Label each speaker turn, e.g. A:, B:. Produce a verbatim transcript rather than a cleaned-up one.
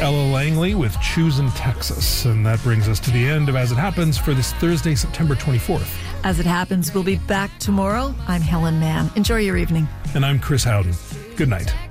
A: Ella Langley with Choosin' Texas. And that brings us to the end of As It Happens for this Thursday, September twenty-fourth.
B: As It Happens, we'll be back tomorrow. I'm Helen Mann. Enjoy your evening.
A: And I'm Chris Howden. Good night.